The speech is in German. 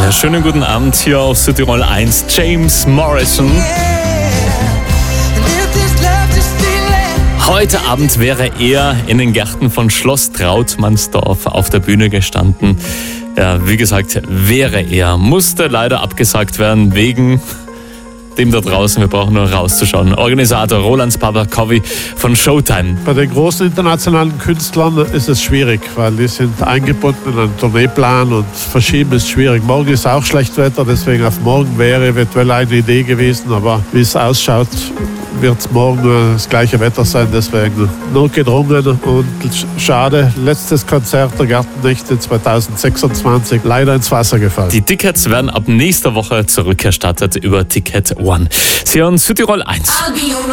Ja, schönen guten Abend hier auf Südtirol 1. James Morrison. Heute Abend wäre er in den Gärten von Schloss Trautmannsdorf auf der Bühne gestanden. Ja, wie gesagt, wäre er. Musste leider abgesagt werden wegen dem da draußen. Wir brauchen nur rauszuschauen. Organisator Roland Papa-Covey von Showtime. Bei den großen internationalen Künstlern ist es schwierig, weil die sind eingebunden in einen Tourneeplan und verschieben ist schwierig. Morgen ist auch schlecht Wetter, deswegen auf morgen wäre eventuell eine Idee gewesen, aber wie es ausschaut, wird es morgen das gleiche Wetter sein, deswegen notgedrungen und schade. Letztes Konzert der Gartennächte 2026 leider ins Wasser gefallen. Die Tickets werden ab nächster Woche zurückerstattet über Ticket One. Sie hören Südtirol 1.